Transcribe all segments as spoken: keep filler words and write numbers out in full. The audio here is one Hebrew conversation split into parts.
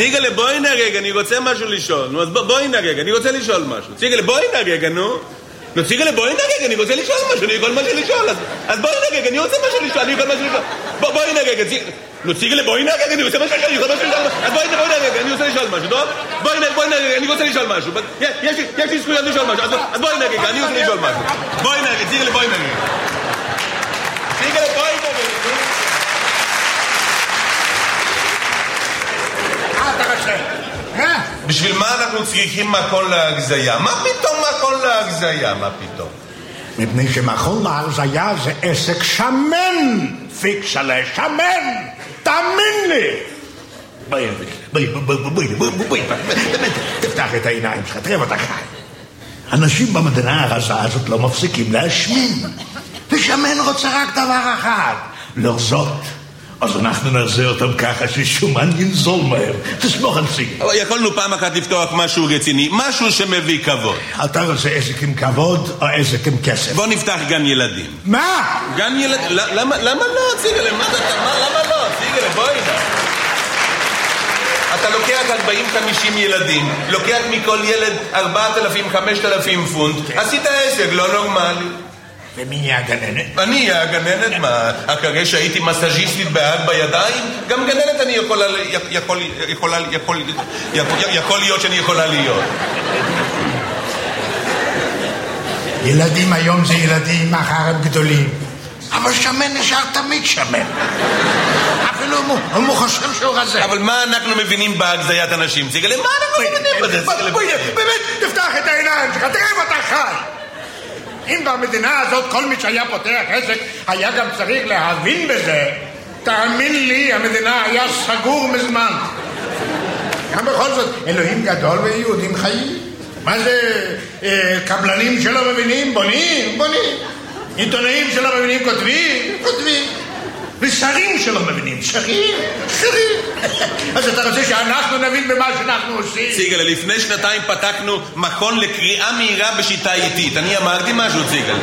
ציגלה, בואי נרגע, אני רוצה משהו לשאול. נו, אז בואי נרגע, אני רוצה לשאול משהו. ציגלה, בואי נרגע, נו. נו, ציגלה, בואי נרגע, אני רוצה לשאול משהו, אני יכול משהו לשאול. אז בואי נרגע, אני רוצה משהו לשאול, אני יכול משהו לשאול. בואי נרגע, ציגלה. נו, ציגלה, בואי נרגע, אני רוצה משהו לשאול, אני יכול משהו לשאול. אז בואי נרגע, אני רוצה לשאול משהו, טוב? בואי נרגע, אני רוצה לשאול משהו. יש לי זכויות לשאול משהו, אז בואי נרגע, אני רוצה לשאול משהו. בואי נרגע, ציגלה, בואי נרגע. ציגלה, בואי נרגע. בשביל מה אנחנו צריכים מכון להגזיה? מה פתאום מכון להגזיה? מה פתאום? מפני שמכון להגזיה זה עסק שמן, פיקסלה, שמן, תאמין לי. בואי, בואי, בואי, בואי, בואי, בואי, באמת, תפתח את העיניים שלך, תראה אותך חי. אנשים במדינה הרזה הזאת לא מפסיקים להשמין, ושמן רוצה רק דבר אחד, לרזות. אז אנחנו נרזה אותם ככה ששומן ינזול מהר. תסמוך על סיגל. אבל יכולנו פעם אחת לפתוח משהו רציני, משהו שמביא כבוד. אתה רוצה עסק עם כבוד או עסק עם כסף? בוא נפתח גן ילדים. מה? גן ילדים? למה לא, סיגל? למה לא? סיגל, בואי נא. אתה לוקח ארבעים חמישים ילדים, לוקח מכל ילד ארבעת אלפים חמשת אלפים פונט, עשית עסק לא נורמלי. ומי יהיה הגננת? אני אהיה הגננת, מה? אחרי שהייתי מסאז'יסטית בהג בידיים, גם גננת אני יכולה, יכול, יכולה, יכול, יכול להיות שאני יכולה להיות. ילדים היום זה ילדים, מחר הם גדולים. אבל שמן נשאר תמיד שמן. אפילו הוא חושב שהוא רזה. אבל מה אנחנו מבינים בהגזיית אנשים? ציגלה, מה אנחנו מבינים בזה? באמת, תפתח את העיניים שלך, תראה ואתה חי. אם במדינה הזאת כל מי שהיה פותח עסק היה גם צריך להבין בזה, תאמין לי, המדינה היה סגור מזמן. גם בכל זאת, אלוהים גדול ויהודים חיים. מה זה, אה, קבלנים שלא מבינים? בונים, בונים. עיתונאים שלא מבינים כותבים, כותבים. ושרים שלא מבינים, שרים, שרים. אז אתה רוצה שאנחנו נבין במה שאנחנו עושים? ציגלה, לפני שנתיים פתחנו מכון לקריאה מהירה בשיטה איטית. אני אמרתי משהו, ציגלה.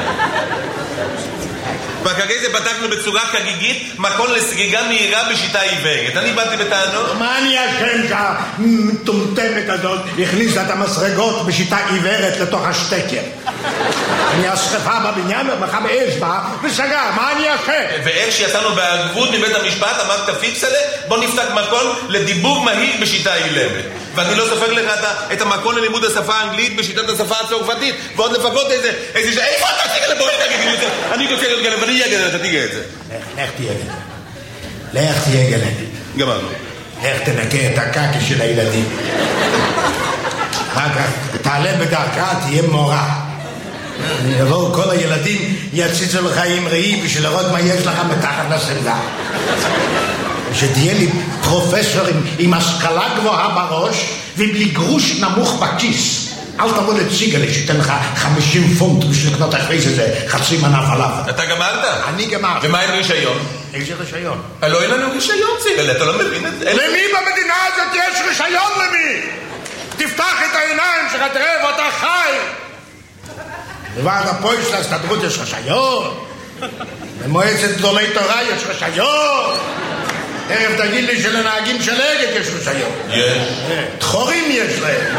ואחרי זה פתחנו בצורה חגיגית מכון לסגיגה מהירה בשיטה עיוורת. אני באתי בטענות. מה אני אשם שהמטומטמת הזאת הכניסה את המסרגות בשיטה עיוורת לתוך השטקר? אני השכפה בבניין ומחה באש בה וסגר, מה אני אשם? ואיך שיצאנו בערבות מבית המשפט אמרת פיקסלה, בוא נפתח מכון לדיבור מהיר בשיטה אילמת. ואני לא סופר לך את המכון ללימוד השפה האנגלית בשיטת השפה הצרפתית, ועוד לפחות איזה, איזה ש... איפה אתה תיגלה? בואי נגיד, אני רוצה להיות גלם, ואני אהיה גלם, אתה תיגלה את זה. לך תהיה גלם. לך תהיה גלם. גמרנו. לך תנקה את הקקי של הילדים. אחר כך תעלה בדרכה, תהיה מורה. יבואו כל הילדים, יציצו לך עם ראי בשביל לראות מה יש לך מתחת לסמלה. שתהיה לי פרופסור עם, עם השכלה גבוהה בראש ובלי גרוש נמוך בכיס. אל תבוא לציגלה שתן לך חמישים פונט בשביל לקנות אחרי זה חצי מנה פלאפל. אתה גמרת? אני גמרתי. ומה עם רישיון? איזה רישיון? לא, אין לנו רישיון, ציגלה, אתה לא מבין את זה? למי במדינה הזאת יש רישיון למי? תפתח את העיניים שלך, תראה ואתה חי. לוועד הפועל של ההסתדרות יש רישיון. למועצת גדולי תורה יש רישיון. ערב תגיד לי שלנהגים של אגד יש רישיון. יש. דחורים יש להם.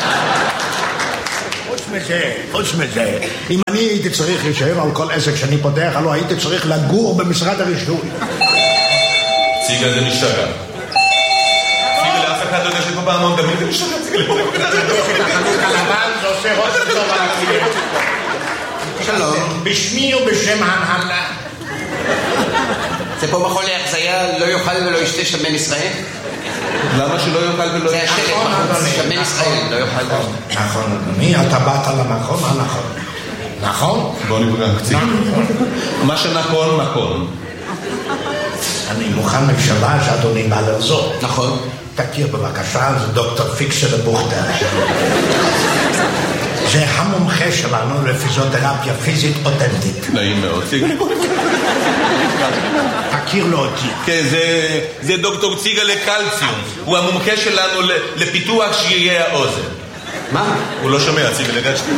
חוץ מזה, חוץ מזה, אם אני הייתי צריך רישיון על כל עסק שאני פותח, הלוא הייתי צריך לגור במשרד הרישוי. ציגל זה משתגע. ציגל לאף אחד לא יודע שפה בהמון דמים זה משתגע. ציגל פה החנות הלבן זה עושה ראש טובה. שלום. בשמי ובשם ההנהלה. זה פה מכון להחזיה, לא יאכל ולא ישתה שמן ישראל? למה שלא יאכל ולא ישתה? זה השלט, שמן ישראל, לא יאכל ולא ישתה. נכון, אדוני, אתה באת למקום הנכון. נכון? בוא נפגע קצת. מה שנכון, נכון. אני מוכן מקשבה שאדוני בא לרזות. נכון. תכיר בבקשה, זה דוקטור פיקסלה בוכטר. זה המומחה שלנו לפיזיותרפיה פיזית אותנטית. נעים מאוד. תכיר לו אותי. כן, זה דוקטור ציגלה קלציום. הוא המומחה שלנו לפיתוח שרירי האוזן. מה? הוא לא שומע, ציגלה קלציום.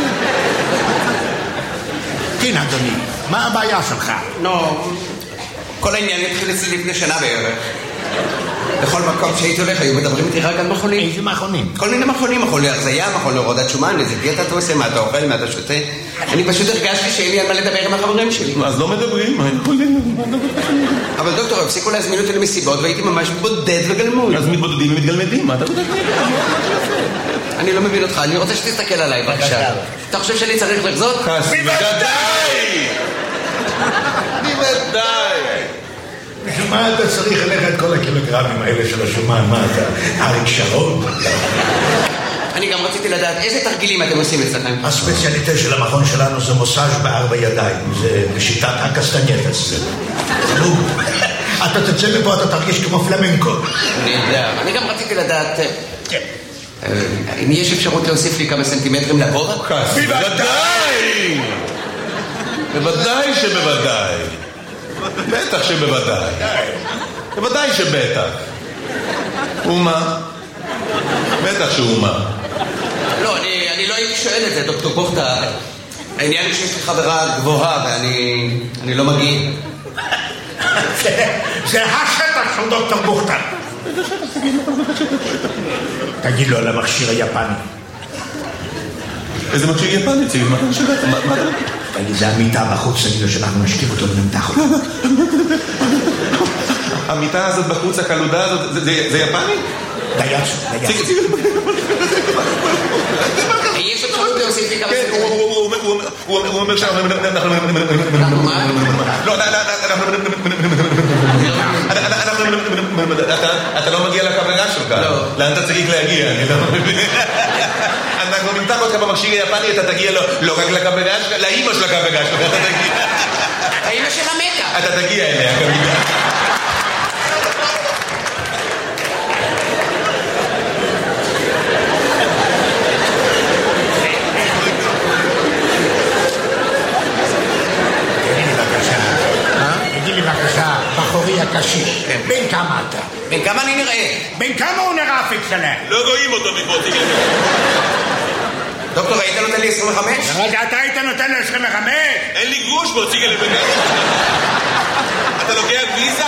כן, אדוני, מה הבעיה שלך? לא, כל העניין התחיל אצלי לפני שנה בערך. בכל מקום שהייתי הולך, היו מדברים איתי רק על מכונים. איזה מכונים? כל מיני מכונים, מכון להרזיה, מכון להורדת שומן, איזה דיאטה אתה עושה, מה אתה אוכל, מה אתה שותה. אני פשוט הרגשתי שאין לי על מה לדבר עם החברים שלי. אז לא מדברים, מה יכולים? אבל דוקטור, הפסיקו להזמין אותי למסיבות והייתי ממש בודד וגלמוד. אז מתבודדים ומתגלמדים, מה אתה בודד? אני לא מבין אותך, אני רוצה שתסתכל עליי, בבקשה. אתה חושב שאני צריך לחזות? בוודאי! בוודאי! מה אתה צריך ללכת את כל הקילוגרמים האלה של השומן? מה אתה? אריק שרון? אני גם רציתי לדעת איזה תרגילים אתם עושים אצלכם. הספציאליטה של המכון שלנו זה מוסאז' בארבע ידיים. זה בשיטת הקסטנייטס. אתה תצא מפה, אתה תרגיש כמו פלמנקו. נהדר. אני גם רציתי לדעת... אם יש אפשרות להוסיף לי כמה סנטימטרים לגובה? בוודאי! בוודאי שבוודאי. בטח שבוודאי. בוודאי שבטח. ומה? בטח שאומה. לא, אני, אני לא הייתי שואל את זה, דוקטור בוכתה. העניין הוא שיש לי חברה גבוהה ואני אני לא מגיע. זה השטח של דוקטור בוכתה. תגיד לו על המכשיר היפני. איזה מכשיר יפני? ציג, מה אתה משגעת? מה אתה... תגיד, זה המיטה בחוץ, תגיד לו שאנחנו נשכיב אותו ונמתח אותו. המיטה הזאת בחוץ, הקלודה הזאת, זה יפני? דייצו, דייצו. יש אפשרות להוסיף לי כמה כן, הוא אומר שאנחנו... אנחנו מה? לא, אתה לא מגיע לחברה שלך. לא. לאן אתה צריך להגיע? אני לא מבין. אנחנו נמתח אותך במכשיר היפני, אתה תגיע לא רק לחברה שלך, לאמא של החברה שלך, אתה תגיע. האמא שלה מתה. אתה תגיע אליה, כמובן. בחורי הקשיש, בין כמה אתה? בין כמה אני נראה? בין כמה הוא נראה פיקסלה? לא רואים אותו מפה, תגיד. דוקטור, היית נותן לי עשרים וחמש? רגע, אתה היית נותן לי עשרים וחמש? אין לי גרוש בו, ציגה לבניה. אתה לוקח ויזה?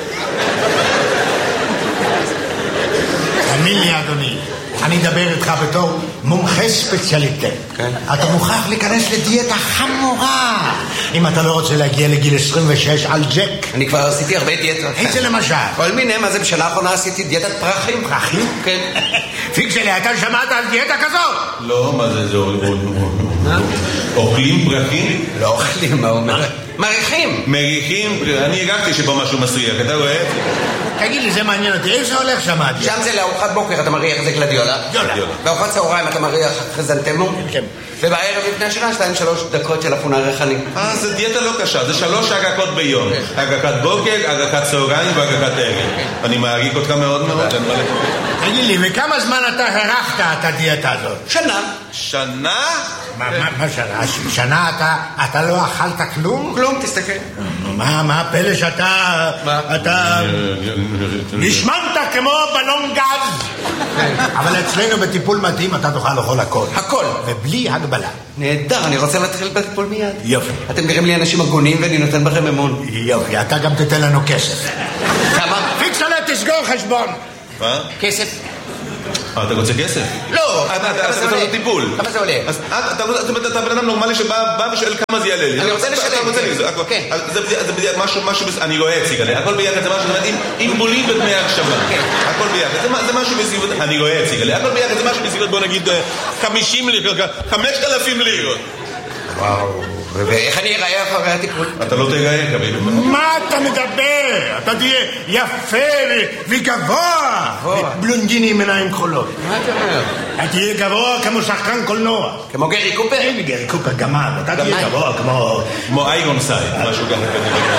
תאמין לי, אדוני, אני אדבר איתך בתור מומחה ספציאליטה. כן. אתה מוכרח להיכנס לדיאטה חמורה אם אתה לא רוצה להגיע לגיל עשרים ושש על ג'ק. אני כבר עשיתי הרבה דיאטות. איזה למשל? כל מיני, מה זה בשנה האחרונה עשיתי דיאטת פרחים. פרחים? כן. פיקסלה, אתה שמעת על דיאטה כזאת? לא, מה זה, זה... אוכלים פרחים? לא אוכלים, מה אומר? מריחים. מריחים? אני הגעתי שפה משהו מסריח, אתה רואה? תגיד לי, זה מעניין אותי, איך זה הולך שם? שם זה לארוחת בוקר, אתה מריח זה גלדיולה. גלדיולה. בארוחת צהריים אתה מריח חזנטמו. כן. ובערב לפני השנה, שתיים שלוש דקות של אפונה ריחני. אה, זה דיאטה לא קשה, זה שלוש הגקות ביום. הגקת בוקר, הגקת צהריים והגקת ערב. אני מעריך אותך מאוד מאוד. תגיד לי, וכמה זמן אתה הרחת את הדיאטה הזאת? שנה. שנה? מה שנה? שנה אתה לא אכלת כלום? כלום, תסתכל. מה הפלא שאתה... אתה... נשמנת כמו בלון גז. אבל אצלנו בטיפול מתאים אתה תוכל לאכול הכל. הכל. ובלי הגבלה. נהדר, אני רוצה להתחיל בטיפול מיד. יופי. אתם נראים לי אנשים הגונים ואני נותן בכם אמון. יופי, אתה גם תתן לנו כסף. כמה? פיקסלה, תסגור חשבון. מה? כסף. אתה רוצה כסף? לא. אתה רוצה טיפול. כמה זה עולה? אתה בן אדם נורמלי שבא ושואל כמה זה יעלה לי. אני רוצה לשלם. זה משהו, אני רואה אציג עליה. הכל ביחד זה משהו, עם בולים בדמי הקשבה. הכל ביחד. זה משהו בסביבות, אני רואה אציג עליה. הכל ביחד זה משהו בסביבות, בוא נגיד, חמישים לירות, חמשת אלפים לירות. וואו. ואיך אני אראה אחרי הטיפול? אתה לא תראה, קביל. מה אתה מדבר? אתה תהיה יפה וגבוה. בלונדיני עם עיניים כחולות. מה אתה אומר? אתה תהיה גבוה כמו שחקן קולנוע. כמו גרי קופר? אין גרי קופר, גמר. אתה תהיה גבוה כמו... כמו אייגון סייד, משהו ככה כנראה.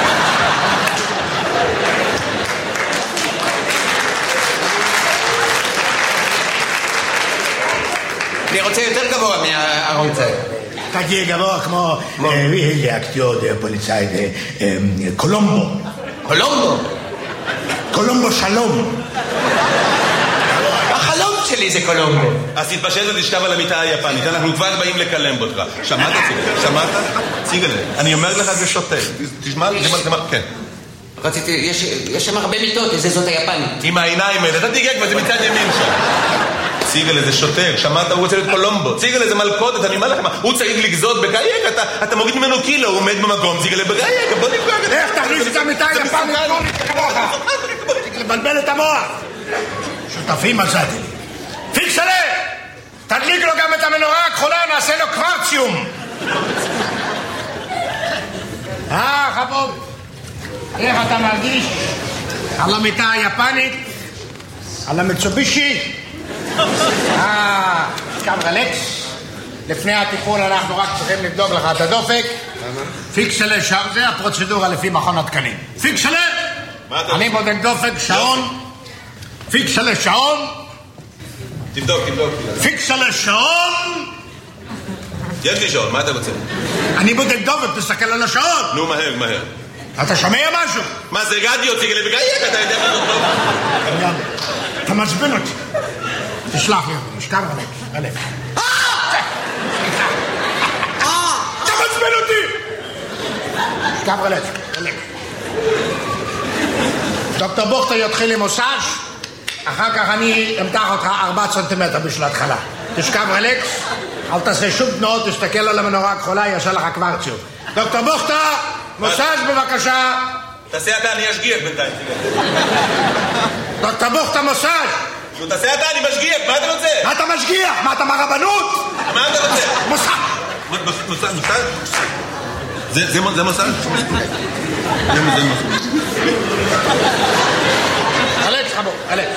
אני רוצה יותר גבוה מהארון צייד. אתה תהיה גבוה כמו... איזה אקטיור פוליצאי, קולומבו. קולומבו? קולומבו שלום. החלום שלי זה קולומבו. אז תתפשט ותשכב על המיטה היפנית, אנחנו כבר באים לקלם אותך. שמעת? שמעת? ציג על זה. אני אומר לך זה שוטה. תשמע, תשמע, כן. רציתי, יש, יש שם הרבה מיטות, איזה זאת היפנית. עם העיניים האלה, אתה תיגע כבר, זה מצד ימין שם. ציגל איזה שוטר, שמעת, הוא רוצה להיות קולומבו. ציגל איזה מלכודת, אני אומר לכם, הוא צריך לגזות בגייק, אתה, אתה מוריד ממנו קילו, הוא עומד במקום, ציגל בגייק, בוא נפגע. איך תכניס את המיטה היפנית כמוך? לבלבל את המוח. שותפים עזתי. פיקסלה! תדליק לו גם את המנורה הכחולה, נעשה לו קוורציום. אה, חבוב. איך אתה מרגיש? על המיטה היפנית? על המצובישי? אה, קם רלקס. לפני הטיפול אנחנו רק צריכים לבדוק לך את הדופק. פיקסלה שם, זה הפרוצדורה לפי מכון התקנים. פיקסלה! אני בודק דופק, שעון. פיקסלה שעון. תבדוק, תבדוק. פיקסלה שעון. יש לי שעון, מה אתה רוצה? אני בודק דופק, תסתכל על השעון. נו, מהר, מהר. אתה שומע משהו? מה זה רדיו, ציגל בגייק, אתה יודע מה זאת טוב? אתה מעצבן אותי. תשלח לי, משכב עליך, עליך. אתה מעצבן אותי! משכב עליך, עליך. דוקטור בוכטר יתחיל עם מוסאז', אחר כך אני אמתח אותך ארבעה סנטימטר בשביל ההתחלה. תשכב רלקס, אל תעשה שום תנועות, תסתכל על המנורה הכחולה, יעשה לך קוורציום. דוקטור בוכטר, מוסאז' בבקשה. תעשה אתה, אני אשגיח בינתיים. דוקטור בוכטר, מוסאז'. נו, תעשה אתה, אני משגיח, מה אתה רוצה? מה אתה משגיח? מה אתה מהרבנות? מה אתה רוצה? מוסאז'. מוסאז', מוסאז'? זה מוסאז'? זה מוסאז'? אלכס, חבוב, אלכס.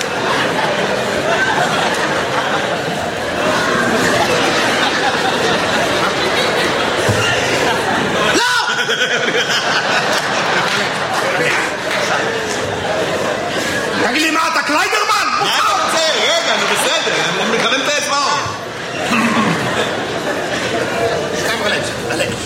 תגיד לי, מה אתה קליידרמן? מה אתה רוצה? רגע, אני בסדר, אני מכוון את האצבעות. סתם רלקס, רלקס.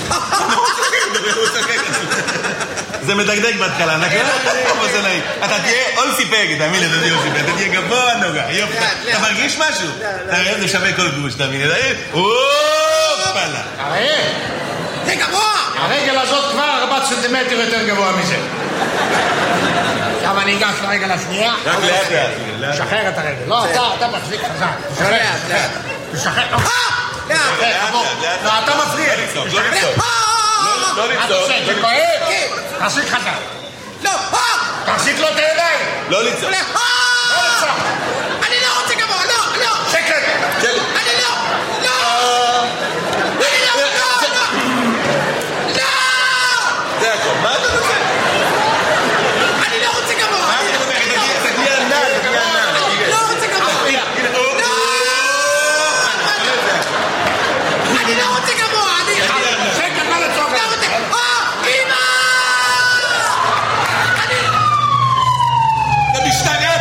זה מדגדג בהתחלה, נכון? אתה תהיה אולסיפג, תאמין לי, אתה תהיה אולסיפג, אתה תהיה גבוה נוגע, יופי. אתה מרגיש משהו? תראה, זה שווה כל גוש, תאמין לי, אופלה. הרי, זה גבוה! הרגל הזאת כבר ארבעה סנטימטר יותר גבוה מזה. עכשיו אני אגש לרגל השנייה. רק לאט לאט. שחרר את הרגל. לא, אתה, אתה מחזיק חזק. לאט, לאט. תשחרר. לאט, לאט, לאט. לא, אתה מפריע. לא לצעוק, לא לצעוק. לא מה אתה לצעוק. עושה? זה כואב? תחזיק חזק. לא! תחזיק לו את הידיים. לא לצעוק.